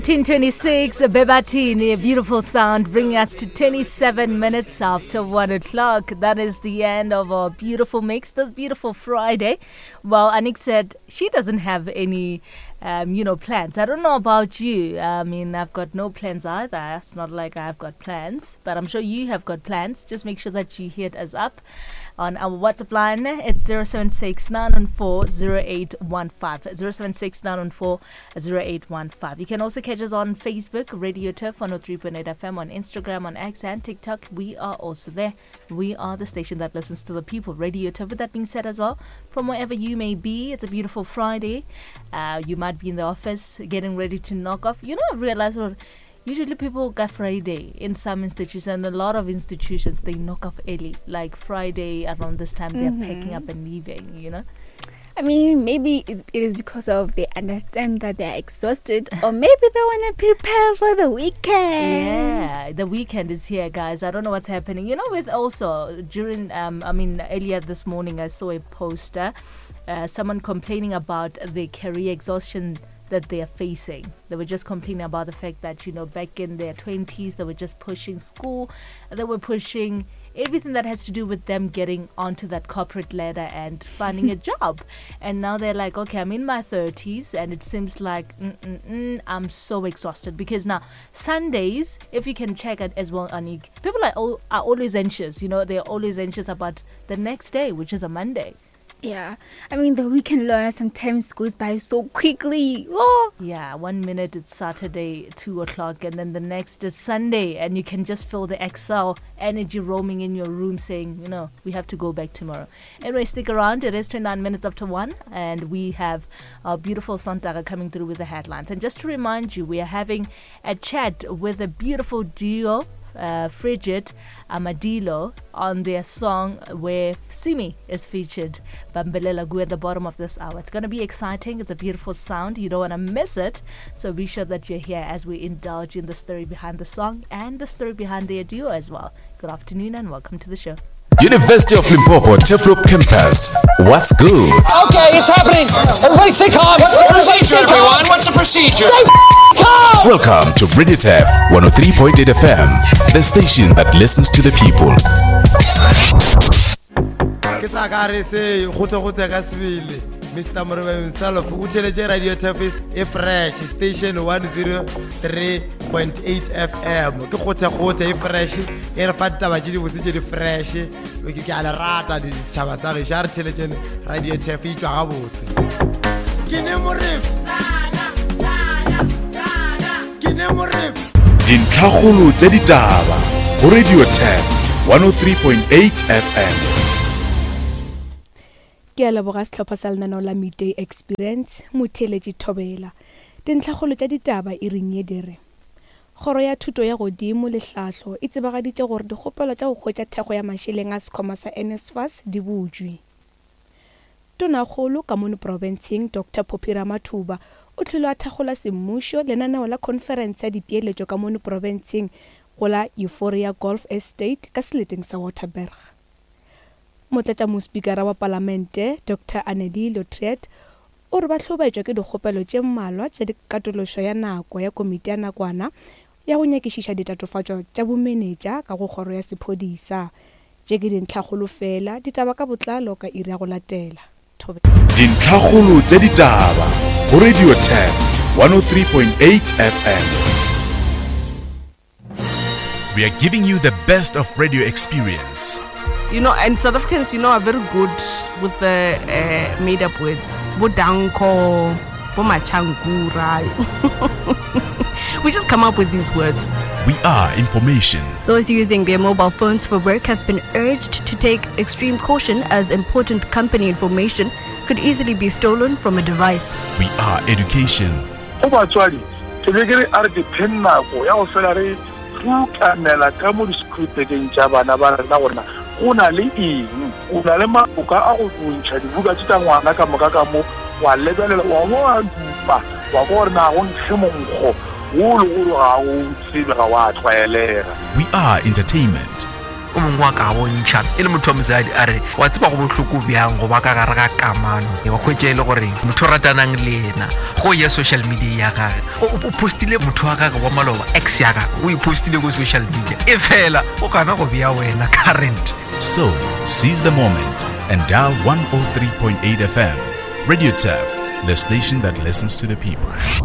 1826, Bebatini, a beautiful sound, bringing us to 27 minutes after 1 o'clock. That is the end of our beautiful mix, this beautiful Friday. Well, Anik said she doesn't have any, plans. I don't know about you. I mean, I've got no plans either. It's not like I've got plans, but I'm sure you have got plans. Just make sure that you hit us up on our WhatsApp line. It's 076-914-0815. 076-914-0815. You can also catch us on Facebook, Radio Turf 103.8 FM, on Instagram, on X and TikTok. We are also there. We are the station that listens to the people, Radio Turf. With that being said as well, from wherever you may be, it's a beautiful Friday. You might be in the office getting ready to knock off. I realize usually people get Friday in some institutions, and a lot of institutions, they knock off early. Like Friday around this time, they're packing up and leaving, I mean, maybe it is because of they understand that they're exhausted, or maybe they want to prepare for the weekend. Yeah, the weekend is here, guys. I don't know what's happening. With also during, earlier this morning, I saw a poster, someone complaining about the career exhaustion that they are facing. They were just complaining about the fact that, back in their 20s, they were just pushing school, they were pushing everything that has to do with them getting onto that corporate ladder and finding a job. And now they're like, okay, I'm in my 30s, and it seems like I'm so exhausted. Because now, Sundays, if you can check it as well, Anik, people are always anxious. They're always anxious about the next day, which is a Monday. Yeah, I mean, the weekend learner sometimes goes by so quickly. Oh. Yeah, 1 minute it's Saturday, 2 o'clock, and then the next is Sunday, and you can just feel the Excel energy roaming in your room saying, we have to go back tomorrow. Anyway, stick around. It is 29 minutes after 1, and we have our beautiful Sontaga coming through with the headlines. And just to remind you, we are having a chat with a beautiful duo, Frigid Amadilo, on their song where Simi is featured, Bambelela Gu, at the bottom of this hour. It's going to be exciting. It's a beautiful sound. You don't want to miss it. So be sure that you're here as we indulge in the story behind the song and the story behind their duo as well. Good afternoon and welcome to the show. University of Limpopo, Teflop Campus. What's good? Okay, it's happening. Everybody stay calm. What's the procedure, everyone? What's the procedure? Stay calm. Welcome to Radio Tef 103.8 FM, the station that listens to the people. Mr. Morobe himself, Ucheleje Radio Tef is fresh, station 103.8 FM. Ke khote fresh, e re fanta ba di botse di fresh. We ke ala rata di tshaba sa re ja re Ucheleje Radio Tef e tswa ga botse. Ke ne morep. Dintlhagolo tse ditaba go Radio Tef 103.8 FM. Ke a leboga setlhopha sa lenaneo la Midday Experience, Motheletši Thobela. Dintlhagolo tša ditaba e reng ye dire. Kgoro ya thuto ya godimo le hlahlo e tsebagaditše gore dikgopelo tša go hwetša thego ya mašeleng a sekgoma sa NSFAS di butšwe. Tonakgolo ka mono provinceng Dr. Phophi Ramathuba o tlhole a thagola semmušo lenaneo la conference ya dipeeletšo ka mono provinceng go la Euphoria Golf Estate ka seleteng sa Waterberg. Motlatša mospikara wa palamente Dr. Anneli Lotriet o re ba hlobetšwa ke dikgopelo tše mmalwa tša dikatološo ya nako ya komiti ya nakwana ya go nyakišiša ditatofatšo tša bomenetša ka go kgoro ya sephodisa tše ke dintlhagolo fela ditaba ka botlalo ka iri ya go latela. Dintlhagolo tše ditaba go Radio Tef 103.8 FM. We are giving you the best of radio experience. And South Africans, are very good with the made-up words. Bodanko, bomachangura. We just come up with these words. We are information. Those using their mobile phones for work have been urged to take extreme caution as important company information could easily be stolen from a device. We are education. Una le eng una le maboka a go tsontšha dibuka tša ngwana ka moka ka mo wa lebelela wa mo a dupa wa go re na go ntshe monkgo wo le go ga o tsebe ga wa tlwaelega. We are entertainment. o mongwe wa ka bontšha e le motho wa mosadi a re wa tseba go bohloko bjang go ba ka gare ga kamano wa hwetša e le gore motho o ratanang le ena go ya social media ya gage o postile motho wa gage wa maloba ex ya gage o ipostile go social media e fela o gana go bea wena current. So, seize the moment and dial 103.8 FM. Radio Tef, the station that listens to the people.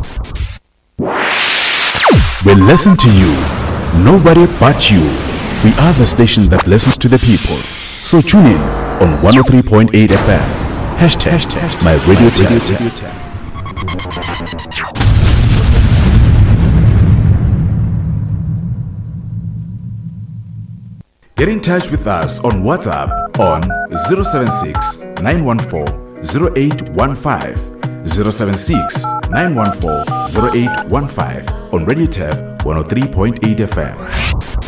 We listen to you. Nobody but you. We are the station that listens to the people. So tune in on 103.8 FM. Hashtag my Radio Tef. Get in touch with us on WhatsApp on 076 914 0815 076 914 0815 on Radio Tef 103.8 FM.